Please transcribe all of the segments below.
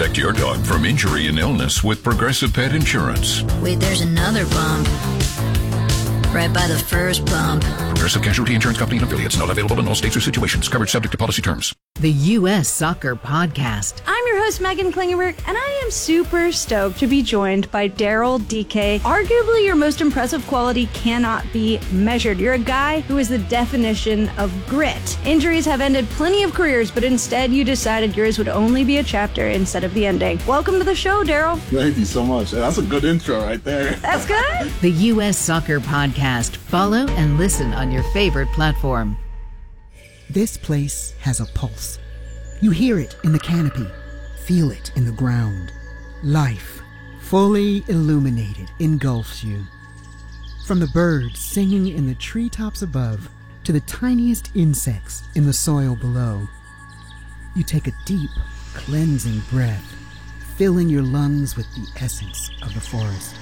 Protect your dog from injury and illness with Progressive Pet Insurance. Wait, there's another bump. Right by the first bump. Progressive Casualty Insurance Company and affiliates. Not available in all states or situations. Coverage subject to policy terms. The U.S. Soccer Podcast. I'm your host, Megan Klingenberg, and I am super stoked to be joined by Daryl DK. Arguably, your most impressive quality cannot be measured. You're a guy who is the definition of grit. Injuries have ended plenty of careers, but instead you decided yours would only be a chapter instead of the ending. Welcome to the show, Daryl. Thank you so much. That's a good intro right there. That's good. The U.S. Soccer Podcast. Follow and listen on your favorite platform. This place has a pulse. You hear it in the canopy, feel it in the ground. Life, fully illuminated, engulfs you. From the birds singing in the treetops above to the tiniest insects in the soil below, you take a deep, cleansing breath, filling your lungs with the essence of the forest.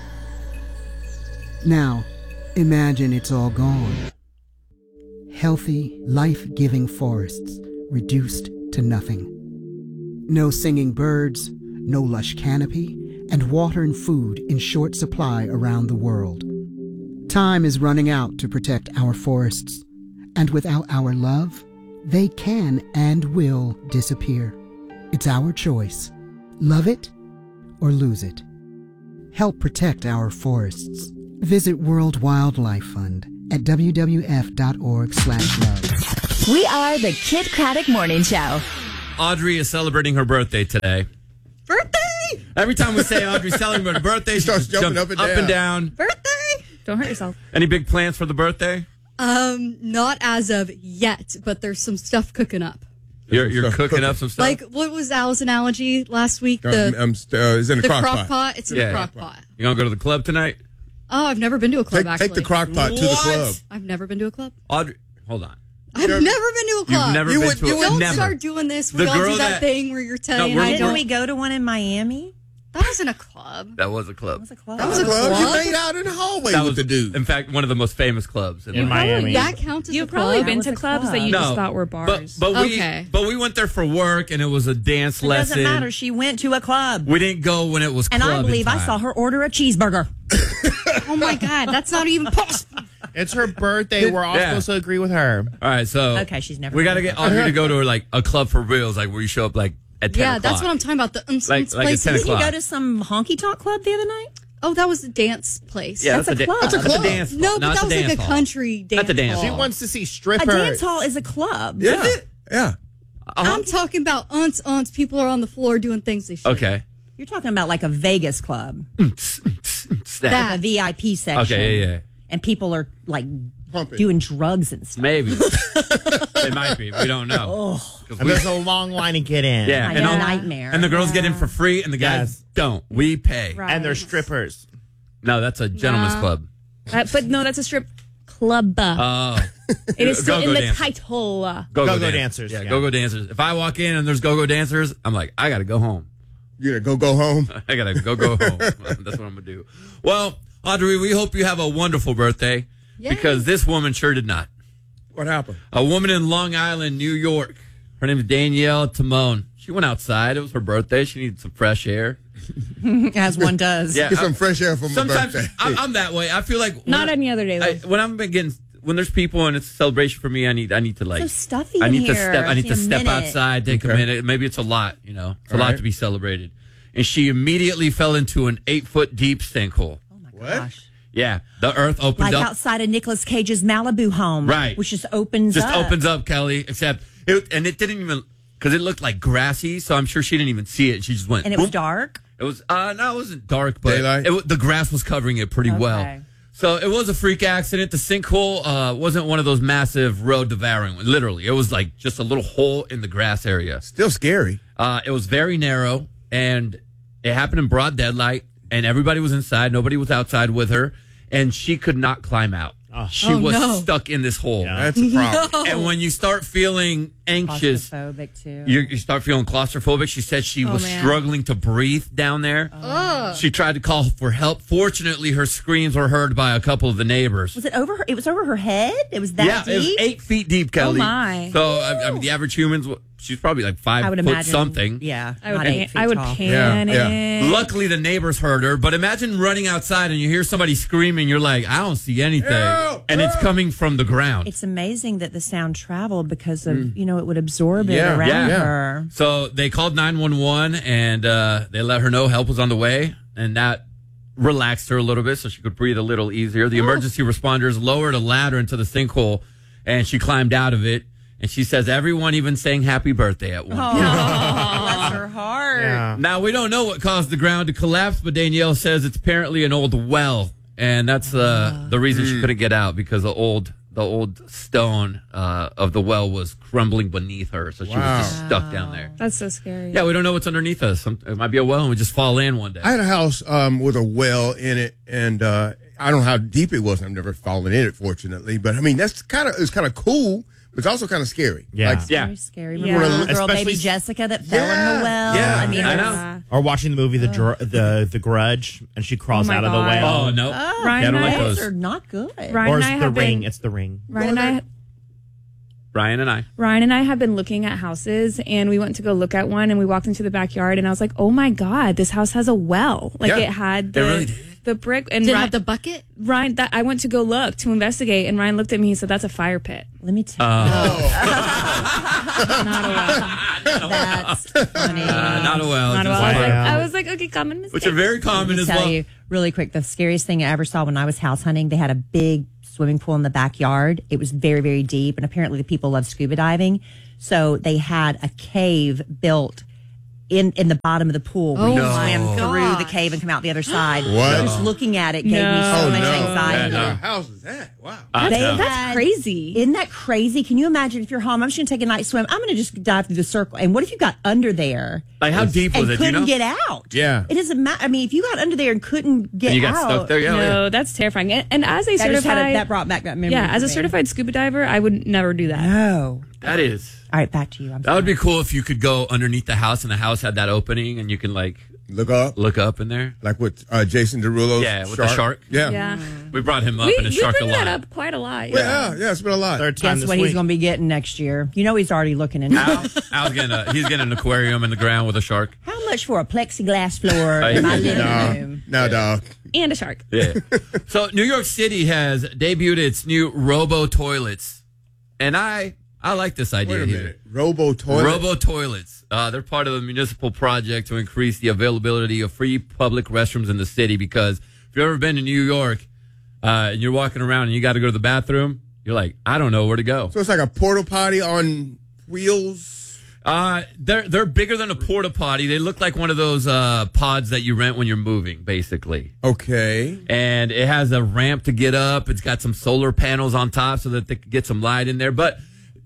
Now, imagine it's all gone. Healthy, life-giving forests reduced to nothing. No singing birds, no lush canopy, and water and food in short supply around the world. Time is running out to protect our forests, and without our love, they can and will disappear. It's our choice. Love it or lose it. Help protect our forests. Visit World Wildlife Fund at wwf.org/love. We are the Kid Craddock Morning Show. Audrey is celebrating her birthday today. Birthday! Every time we say Audrey's celebrating her birthday, she starts jumping jumps up and down. Birthday! Don't hurt yourself. Any big plans for the birthday? Not as of yet, but there's some stuff cooking up. You're cooking up some stuff? Like, what was Al's analogy last week? It's in the crock pot. It's in the crock pot. You gonna go to the club tonight? Oh, I've never been to a club, actually. Take the crock pot to the club. I've never been to a club. Audrey, hold on. I've never been to a club. You've never been to a club? Don't Never. start doing this. The We all girl do that thing where you're telling Didn't we go to one in Miami? That wasn't a club. That was a club. That was a club. You made out in the hallway with the dude. In fact, one of the most famous clubs in Miami. That counts as You've a club. probably been to clubs that you No, just thought were bars. But we went there for work, and it was a dance It lesson. doesn't matter. She went to a club. We didn't go when it was And I clubbing believe I time. saw her order a cheeseburger. Oh, my God. That's not even possible. It's her birthday. We're all supposed to agree with her. All right, so Okay, she's never we got to been get Audrey to go to like a club for reals, like where you show up like at 10 Yeah, o'clock. that's what I'm talking about. The Like at 10 places. Did you o'clock. go to some honky tonk club the other night? Oh, that was a dance place. Yeah, That's a club. That's a dance hall. No, but it's that was like a hall. country dance That's a dance hall. She hall. wants to see A strippers. dance hall is a club. Yeah. Yeah. I'm talking about aunts. People are on the floor doing things they shouldn't. Okay. You're talking about like a Vegas club. That. A VIP section. Okay, yeah. And people are like Pumping. doing drugs and stuff. Maybe. It might be. We don't know. 'Cause And there's a long line to get in. yeah, Like and, a all- nightmare. and the girls get in for free, and the guys don't. We pay. Right. And there's strippers. No, that's a gentleman's club. But no, that's a strip club. Oh. It is still Go-go in the dancers. title. Go-go dancers, Yeah, yeah. go-go dancers. If I walk in and there's go-go dancers, I'm like, I got to go home. You gotta go home. I got to go home. That's what I'm going to do. Well, Audrey, we hope you have a wonderful birthday because this woman sure did not. What happened? A woman in Long Island, New York. Her name is Danielle Timone. She went outside. It was her birthday. She needed some fresh air. As one does. Yeah, Get some fresh air for my sometimes birthday. I'm that way. I feel like Not any other day, though. when there's people and it's a celebration for me, I need to like So stuffy I in need to here. step I need Take to a step minute. outside, take a minute. Maybe it's a lot, It's a All lot right. to be celebrated. And she immediately fell into an 8-foot deep sinkhole. Oh my What? gosh. Yeah, the earth opened Like up. outside of Nicolas Cage's Malibu home. Right. Which just opens up. Opens up, Kelly. Except it didn't even because it looked like grassy, so I'm sure she didn't even see it. She just went. And it was boom. dark? It was no, it wasn't dark, but Daylight? the grass was covering it pretty well. So it was a freak accident. The sinkhole wasn't one of those massive road devouring ones. Literally, it was like just a little hole in the grass area. Still scary. It was very narrow, and it happened in broad daylight, and everybody was inside. Nobody was outside with her, and she could not climb out. She was stuck in this hole. That's a problem. And when you start feeling anxious. Claustrophobic, too. You start feeling claustrophobic. She said she was struggling to breathe down there. She tried to call for help. Fortunately, her screams were heard by a couple of the neighbors. Was it over her? It was over her head? It was that deep? It was 8 feet deep, Kelly. Oh, my. So, I mean, the average humans, she's probably like 5 I would foot imagine, something. Yeah. I would panic. Yeah. Luckily, the neighbors heard her, but imagine running outside and you hear somebody screaming. You're like, I don't see anything. And it's coming from the ground. It's amazing that the sound traveled because of, it would absorb it around her. So they called 911 and they let her know help was on the way. And that relaxed her a little bit so she could breathe a little easier. The emergency responders lowered a ladder into the sinkhole and she climbed out of it. And she says everyone even sang happy birthday at one point. Bless her heart. Yeah. Now, we don't know what caused the ground to collapse, but Danielle says it's apparently an old well. And that's the reason she couldn't get out, because the old stone of the well was crumbling beneath her. So she was just stuck down there. That's so scary. Yeah, we don't know what's underneath us. It might be a well and we just fall in one day. I had a house with a well in it, and I don't know how deep it was. I've never fallen in it, fortunately. But I mean, it's kind of cool. It's also kind of scary. Yeah. Very scary. Remember the girl, baby Jessica, that fell in the well? Yeah. I mean, I know. Or watching the movie The Grudge, and she crawls out of the well. Oh, no. Ryan I don't and like I- those. Those are not good. Ryan Or and it's I The have Ring. been, It's The Ring. Ryan and I have been looking at houses, and we went to go look at one, and we walked into the backyard, and I was like, oh my God, this house has a well. Like it had the brick. And Did it Ryan, have the bucket? Ryan, I went to go look to investigate, and Ryan looked at me. He said, "That's a fire pit." Let me tell you. Not a well. That's funny. Not a well. Not a just well. fire. I was like, okay, common mistake. Which are very common as Let me tell well. you really quick, the scariest thing I ever saw when I was house hunting, they had a big swimming pool in the backyard. It was very, very deep, and apparently the people love scuba diving. So they had a cave built in the bottom of the pool where you swim through the cave and come out the other side. What? Just looking at it gave me so much anxiety. What kind of house is that? Wow. That's crazy. Isn't that crazy? Can you imagine if you're home? I'm just going to take a night swim. I'm going to just dive through the circle. And what if you got under there? Like, how deep was and it? Do you couldn't know? get out? Yeah. It doesn't matter. I mean, if you got under there and couldn't get And you got out. stuck there? Yeah. No, that's terrifying. And as a certified, that brought back that memory. yeah, as a for me. certified scuba diver, I would never do that. No. That is. All right, back to you. That would be cool if you could go underneath the house and the house had that opening and you can like Look up in there. like with Jason Derulo's With the shark. Yeah. Yeah. We brought him up in a We shark bring a lot. that up quite a lot. Yeah, it's been a lot. Third time Guess this what week. he's going to be getting next year? You know he's already looking into it. He's getting an aquarium in the ground with a shark. How much for a plexiglass floor in my living room? No, dog. And a shark. Yeah. So New York City has debuted its new robo toilets, and I like this idea. Wait a here. minute. Robo toilet. Robo toilets. They're part of a municipal project to increase the availability of free public restrooms in the city. Because if you've ever been to New York and you're walking around and you got to go to the bathroom, you're like, I don't know where to go. So it's like a porta potty on wheels. They're bigger than a porta potty. They look like one of those pods that you rent when you're moving, basically. Okay. And it has a ramp to get up. It's got some solar panels on top so that they can get some light in there. But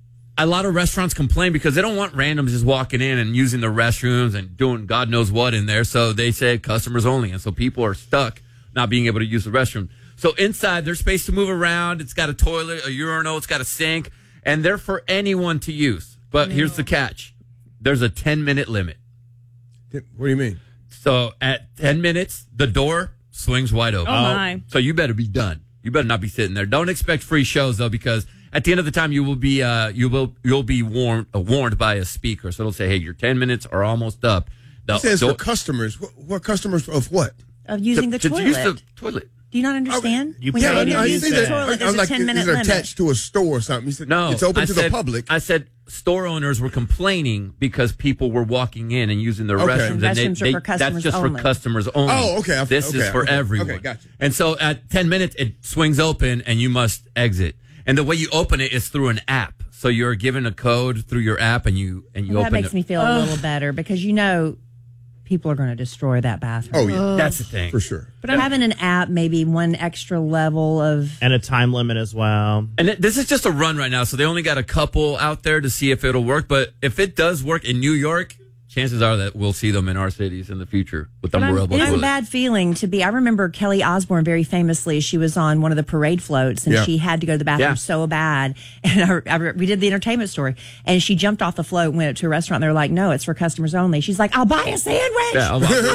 a lot of restaurants complain because they don't want randoms just walking in and using the restrooms and doing God knows what in there. So they say customers only. And so people are stuck not being able to use the restroom. So inside, there's space to move around. It's got a toilet, a urinal. It's got a sink. And they're for anyone to use. But here's the catch. There's a 10-minute limit. What do you mean? So at 10 minutes, the door swings wide open. Oh, my. So you better be done. You better not be sitting there. Don't expect free shows, though, because at the end of the time, you will be you'll be warned by a speaker. So it'll say, hey, your 10 minutes are almost up. It says for customers. What customers of what? Of using the to toilet. use the toilet. Do you not understand? You When pay you to use use the it. toilet, there's a 10-minute These are limit. attached to a store or something. He said, No, it's open I to said, the public. I said store owners were complaining because people were walking in and using their Okay. restrooms. And Restrooms are for that's customers just only. for customers only. Oh, okay. This is for everyone. Okay, gotcha. And so at 10 minutes, it swings open and you must exit. And the way you open it is through an app. So you're given a code through your app and you Well, open that makes it. me feel a little better because people are going to destroy that bathroom. Oh, yeah. That's the thing. For sure. But having an app, maybe one extra level of. And a time limit as well. And this is just a run right now, so they only got a couple out there to see if it'll work. But if it does work in New York, chances are that we'll see them in our cities in the future with umbrella It is a toilets. bad feeling to be. I remember Kelly Osbourne very famously. She was on one of the parade floats and she had to go to the bathroom so bad. And we did the entertainment story. And she jumped off the float and went to a restaurant. They're like, no, it's for customers only. She's like, I'll buy a sandwich. Yeah,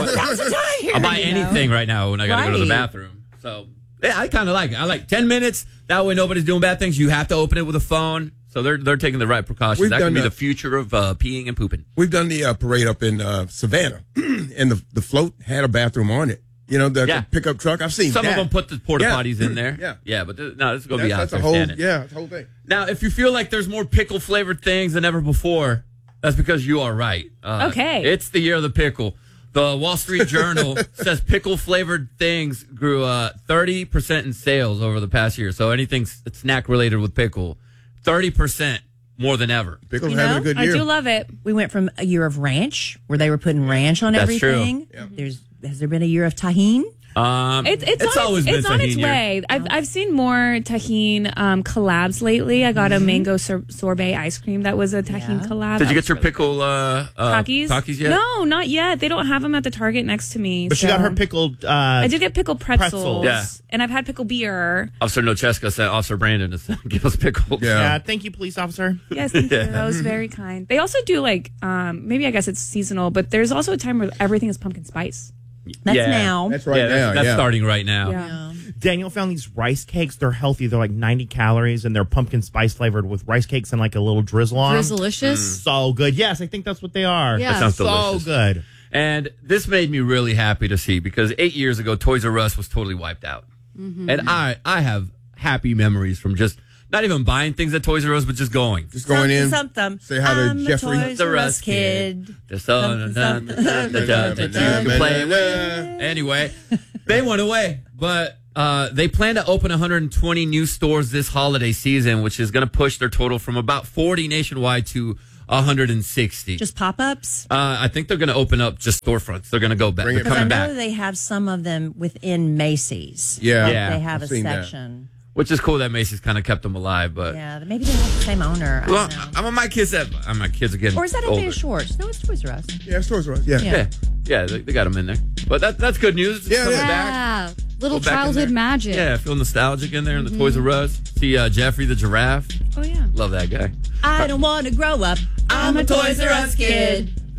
I'll buy anything right now when I got to go to the bathroom. So yeah, I kind of like it. I like 10 minutes. That way nobody's doing bad things. You have to open it with a phone. So they're taking the right precautions. That could be the future of peeing and pooping. We've done the parade up in Savannah, and the float had a bathroom on it. You know, the pickup truck. I've seen some that. of them put the porta potties in there. But no, this is going to be out there. That's the whole thing. Now, if you feel like there's more pickle flavored things than ever before, that's because you are right. Okay, it's the year of the pickle. The Wall Street Journal says pickle flavored things grew 30% in sales over the past year. So anything snack related with pickle. 30% more than ever. Pickle's having a good year. I do love it. We went from a year of ranch, where they were putting ranch on everything. True. Yeah. Has there been a year of tahini? It's always been on its tahini way. I've seen more tahini collabs lately. I got a mango sorbet ice cream that was a tahini collab. Did you get your pickle Takis yet? No, not yet. They don't have them at the Target next to me. But she got her pickled. I did get pickled pretzels. Yeah. And I've had pickled beer. Officer Nocheska sent Officer Brandon to give us pickles. Yeah. Thank you, police officer. Yes, thank you. That was very kind. They also do maybe I guess it's seasonal, but there's also a time where everything is pumpkin spice. That's now. That's right now. That's starting right now. Yeah. Daniel found these rice cakes. They're healthy. They're like 90 calories, and they're pumpkin spice flavored with rice cakes and like a little drizzle on them. Drizzleicious. So good. Yes, I think that's what they are. Yeah. That sounds so delicious. good. And this made me really happy to see because 8 years ago, Toys R Us was totally wiped out. Mm-hmm. And I have happy memories from just not even buying things at Toys R Us, but just going. Just going in. Something. Say hi to I'm Jeffrey. A Toys R Us kid. The son that you can play with. Anyway, they went away, but they plan to open 120 new stores this holiday season, which is going to push their total from about 40 nationwide to 160. Just pop-ups? I think they're going to open up just storefronts. They're going to go back. They're Because I coming know back. they have some of them within Macy's. Yeah. They have I've a seen that. section. Which is cool that Macy's kind of kept them alive, but Yeah, maybe they have the same owner. I well, don't know. my kids are getting Or is that older. Isaiah Schwartz? No, it's Toys R Us. Yeah, it's Toys R Us. Yeah. Yeah, they got them in there. But that's good news. Yeah, Coming yeah. back. Little Go back in childhood there. magic. Yeah, I feel nostalgic in there in the Toys R Us. See Jeffrey the giraffe. Oh yeah. Love that guy. I don't want to grow up. I'm a Toys R Us kid. You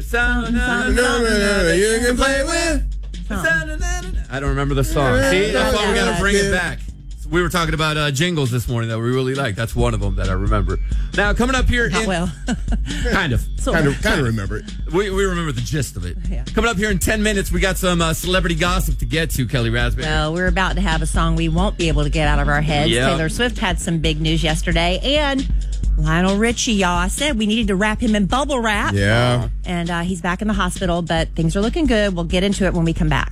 can play with. I don't remember the song. See, that's why we got to bring it back. We were talking about jingles this morning that we really like. That's one of them that I remember. Now, coming up here. Not well. Kind of. Kind of remember it. We remember the gist of it. Yeah. Coming up here in 10 minutes, we got some celebrity gossip to get to, Kelly Raspberry. Well, we're about to have a song we won't be able to get out of our heads. Yeah. Taylor Swift had some big news yesterday. And Lionel Richie, y'all. I said we needed to wrap him in bubble wrap. Yeah. And he's back in the hospital, but things are looking good. We'll get into it when we come back.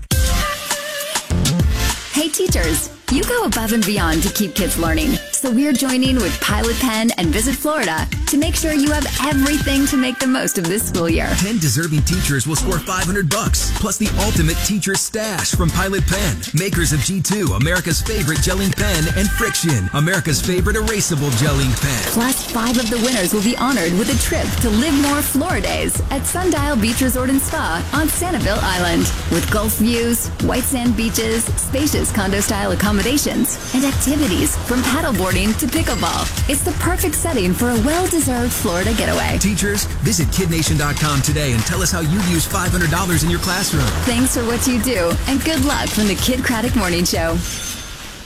Hey teachers, you go above and beyond to keep kids learning. So we're joining with Pilot Pen and Visit Florida to make sure you have everything to make the most of this school year. 10 deserving teachers will score $500 plus the ultimate teacher stash from Pilot Pen, makers of G2, America's favorite gelling pen, and Friction, America's favorite erasable gelling pen. Plus, 5 of the winners will be honored with a trip to Live More Floridays at Sundial Beach Resort and Spa on Sanibel Island. With Gulf views, white sand beaches, spacious condo-style accommodations, and activities from paddleboarding to pickleball. It's the perfect setting for a well-deserved Florida getaway. Teachers, visit KidNation.com today and tell us how you use $500 in your classroom. Thanks for what you do, and good luck from the Kid Craddock Morning Show.